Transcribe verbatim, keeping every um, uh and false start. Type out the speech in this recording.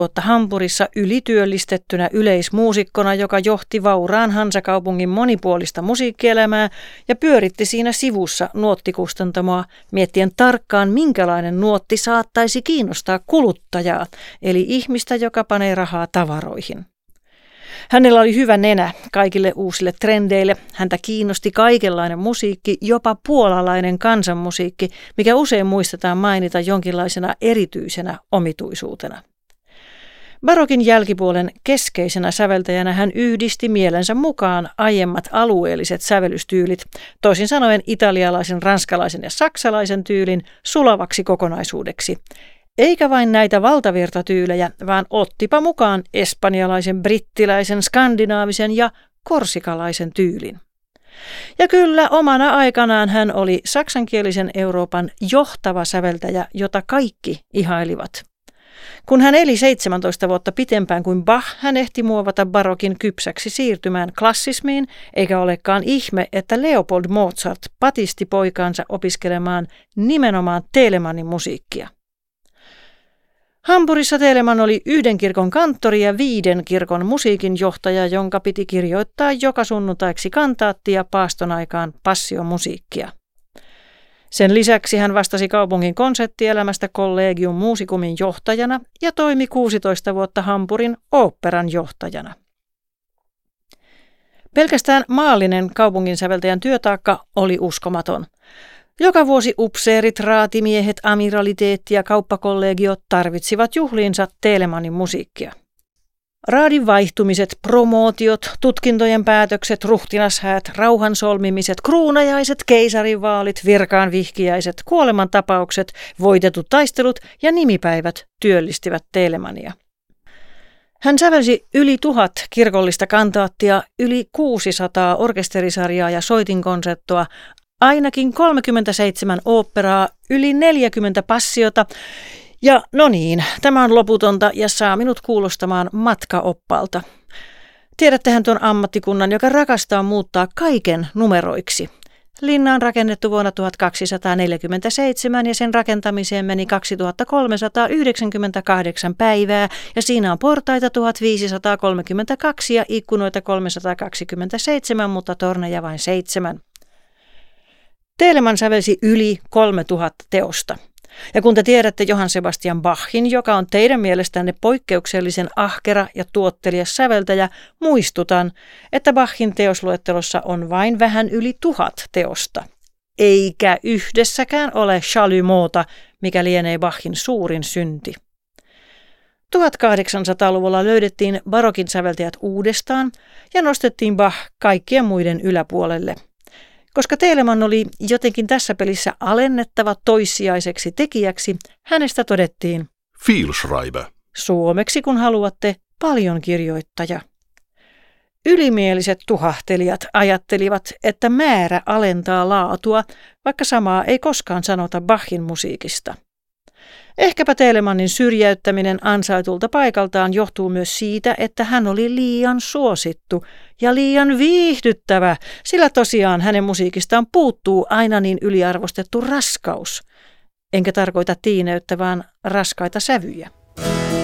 vuotta Hampurissa ylityöllistettynä yleismuusikkona, joka johti vauraan Hansakaupungin monipuolista musiikkielämää ja pyöritti siinä sivussa nuottikustantamoa, miettien tarkkaan, minkälainen nuotti saattaisi kiinnostaa kuluttajaa, eli ihmistä, joka panee rahaa tavaroihin. Hänellä oli hyvä nenä kaikille uusille trendeille. Häntä kiinnosti kaikenlainen musiikki, jopa puolalainen kansanmusiikki, mikä usein muistetaan mainita jonkinlaisena erityisenä omituisuutena. Barokin jälkipuolen keskeisenä säveltäjänä hän yhdisti mielensä mukaan aiemmat alueelliset sävellystyylit, toisin sanoen italialaisen, ranskalaisen ja saksalaisen tyylin sulavaksi kokonaisuudeksi. Eikä vain näitä valtavirtatyylejä, vaan ottipa mukaan espanjalaisen, brittiläisen, skandinaavisen ja korsikalaisen tyylin. Ja kyllä, omana aikanaan hän oli saksankielisen Euroopan johtava säveltäjä, jota kaikki ihailivat. Kun hän eli seitsemäntoista vuotta pitempään kuin Bach, hän ehti muovata barokin kypsäksi siirtymään klassismiin, eikä olekaan ihme, että Leopold Mozart patisti poikaansa opiskelemaan nimenomaan Telemannin musiikkia. Hampurissa Telemann oli yhden kirkon kanttori ja viiden kirkon musiikinjohtaja, jonka piti kirjoittaa joka sunnuntaiksi kantaattia paaston aikaan passiomusiikkia. Sen lisäksi hän vastasi kaupungin konserttielämästä Collegium Musicumin johtajana ja toimi kuusitoista vuotta Hampurin oopperan johtajana. Pelkästään maallinen kaupunginsäveltäjän työtaakka oli uskomaton. Joka vuosi upseerit, raatimiehet, amiraliteetti ja kauppakollegio tarvitsivat juhliinsa Telemannin musiikkia. Raadin vaihtumiset, promootiot, tutkintojen päätökset, ruhtinashäät, rauhan solmimiset, kruunajaiset, keisarinvaalit, virkaan vihkiäiset, kuolemantapaukset, voitetut taistelut ja nimipäivät työllistivät Telemannia. Hän sävelsi yli tuhat kirkollista kantaattia, yli kuusisataa orkesterisarjaa ja soitinkonserttoa, ainakin kolmekymmentäseitsemän oopperaa, yli neljäkymmentä passiota. Ja no niin, tämä on loputonta ja saa minut kuulostamaan matkaoppaalta. Tiedättehän tuon ammattikunnan, joka rakastaa muuttaa kaiken numeroiksi. Linna on rakennettu vuonna tuhatkaksisataaneljäkymmentäseitsemän ja sen rakentamiseen meni kaksituhattakolmesataayhdeksänkymmentäkahdeksan päivää ja siinä on portaita tuhatviisisataakolmekymmentäkaksi ja ikkunoita kolmesataakaksikymmentäseitsemän, mutta torneja vain seitsemän. Telemann sävelsi yli kolmetuhatta teosta. Ja kun te tiedätte Johann Sebastian Bachin, joka on teidän mielestänne poikkeuksellisen ahkera ja tuottelias säveltäjä, muistutan, että Bachin teosluettelossa on vain vähän yli tuhat teosta. Eikä yhdessäkään ole chalumota, mikä lienee Bachin suurin synti. tuhatkahdeksansataaluvulla löydettiin barokin säveltäjät uudestaan ja nostettiin Bach kaikkien muiden yläpuolelle. Koska Telemann oli jotenkin tässä pelissä alennettava toissijaiseksi tekijäksi, hänestä todettiin Vielschreiber. Suomeksi, kun haluatte, paljon kirjoittaja. Ylimieliset tuhahtelijat ajattelivat, että määrä alentaa laatua, vaikka samaa ei koskaan sanota Bachin musiikista. Ehkäpä Telemannin syrjäyttäminen ansaitulta paikaltaan johtuu myös siitä, että hän oli liian suosittu ja liian viihdyttävä, sillä tosiaan hänen musiikistaan puuttuu aina niin yliarvostettu raskaus. Enkä tarkoita tiineyttä, vaan raskaita sävyjä.